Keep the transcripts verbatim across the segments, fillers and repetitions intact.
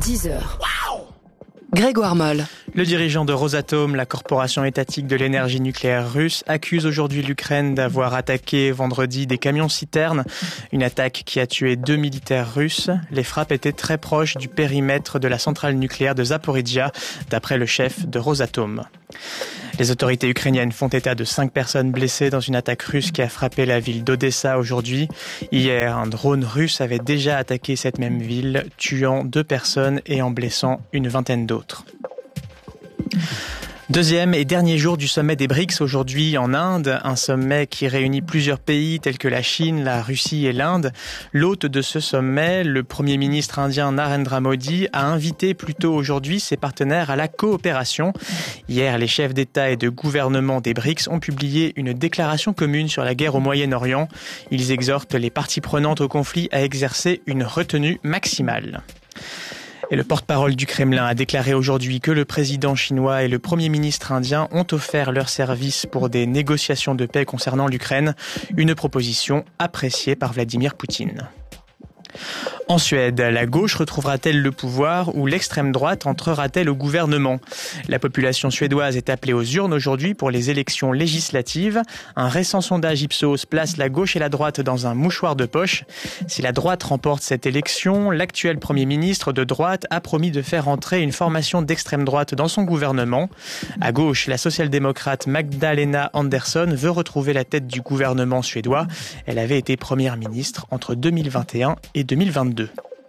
dix heures. Grégoire Moll. Le dirigeant de Rosatom, la corporation étatique de l'énergie nucléaire russe, accuse aujourd'hui l'Ukraine d'avoir attaqué vendredi des camions-citernes. Une attaque qui a tué deux militaires russes. Les frappes étaient très proches du périmètre de la centrale nucléaire de Zaporizhzhia, d'après le chef de Rosatom. Les autorités ukrainiennes font état de cinq personnes blessées dans une attaque russe qui a frappé la ville d'Odessa aujourd'hui. Hier, un drone russe avait déjà attaqué cette même ville, tuant deux personnes et en blessant une vingtaine d'autres. Deuxième et dernier jour du sommet des B R I C S aujourd'hui en Inde, un sommet qui réunit plusieurs pays tels que la Chine, la Russie et l'Inde. L'hôte de ce sommet, le Premier ministre indien Narendra Modi, a invité plus tôt aujourd'hui ses partenaires à la coopération. Hier, les chefs d'État et de gouvernement des B R I C S ont publié une déclaration commune sur la guerre au Moyen-Orient. Ils exhortent les parties prenantes au conflit à exercer une retenue maximale. Et le porte-parole du Kremlin a déclaré aujourd'hui que le président chinois et le premier ministre indien ont offert leurs services pour des négociations de paix concernant l'Ukraine, une proposition appréciée par Vladimir Poutine. En Suède, la gauche retrouvera-t-elle le pouvoir ou l'extrême droite entrera-t-elle au gouvernement ? La population suédoise est appelée aux urnes aujourd'hui pour les élections législatives. Un récent sondage Ipsos place la gauche et la droite dans un mouchoir de poche. Si la droite remporte cette élection, l'actuel Premier ministre de droite a promis de faire entrer une formation d'extrême droite dans son gouvernement. À gauche, la social-démocrate Magdalena Andersson veut retrouver la tête du gouvernement suédois. Elle avait été première ministre entre deux mille vingt et un et deux mille vingt-deux.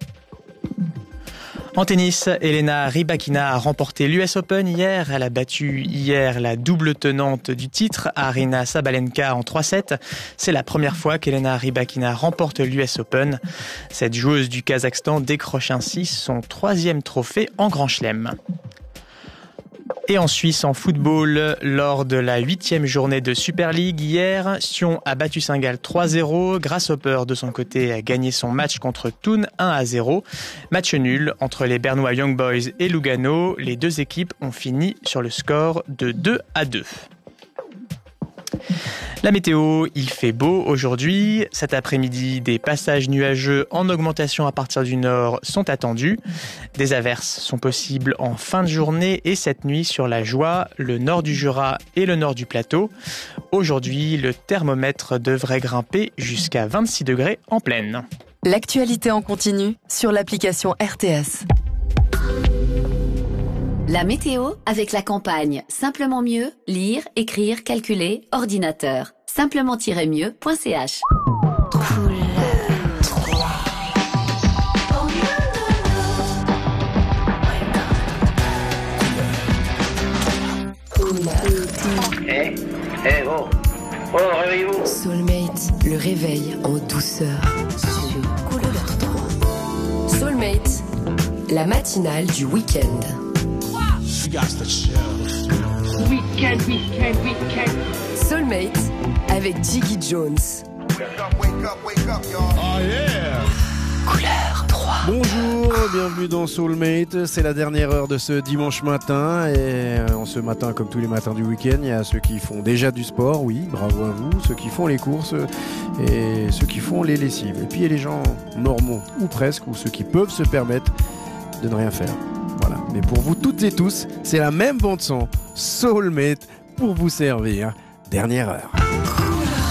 En tennis, Elena Rybakina a remporté l'U S Open hier. Elle a battu hier la double tenante du titre, Aryna Sabalenka, en trois sept. C'est la première fois qu'Elena Rybakina remporte l'U S Open. Cette joueuse du Kazakhstan décroche ainsi son troisième trophée en Grand Chelem. Et en Suisse, en football, lors de la huitième journée de Super League, hier, Sion a battu Saint-Gall trois zéro. Grasshopper, de son côté, a gagné son match contre Thun un à zéro. Match nul entre les Bernois Young Boys et Lugano. Les deux équipes ont fini sur le score de deux à deux. La météo, il fait beau aujourd'hui. Cet après-midi, des passages nuageux en augmentation à partir du nord sont attendus. Des averses sont possibles en fin de journée et cette nuit sur la Joie, le nord du Jura et le nord du plateau. Aujourd'hui, le thermomètre devrait grimper jusqu'à vingt-six degrés en pleine. L'actualité en continu sur l'application R T S. La météo avec la campagne Simplement mieux, lire, écrire, calculer, ordinateur. Simplement-mieux point c h. Eh, eh, oh, oh, réveillez-vous. Soulmate, le réveil en douceur sur Couleur trois. Soulmate, la matinale du week-end. Weekend, weekend, weekend. Soulmate avec Jiggy Jones. Oh yeah! Couleur trois. Bonjour, bienvenue dans Soulmate. C'est la dernière heure de ce dimanche matin. Et en ce matin, comme tous les matins du week-end, il y a ceux qui font déjà du sport, oui, bravo à vous. Ceux qui font les courses et ceux qui font les lessives. Et puis il y a les gens normaux, ou presque, ou ceux qui peuvent se permettre de ne rien faire. Voilà. Mais pour vous toutes et tous, c'est la même bande son, Soulmate, pour vous servir. Dernière heure.